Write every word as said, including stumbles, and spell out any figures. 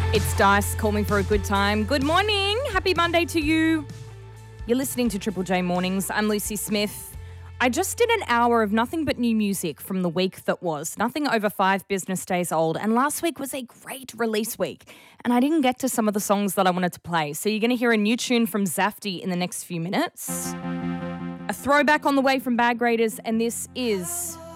It's Dice calling for a good time. Good morning. Happy Monday to you. You're listening to Triple J Mornings. I'm Lucy Smith. I just did an hour of nothing but new music from the week that was. Nothing over five business days old. And last week was a great release week. And I didn't get to some of the songs that I wanted to play. So you're going to hear a new tune from Zafty in the next few minutes. A throwback on the way from Bag Raiders. And this is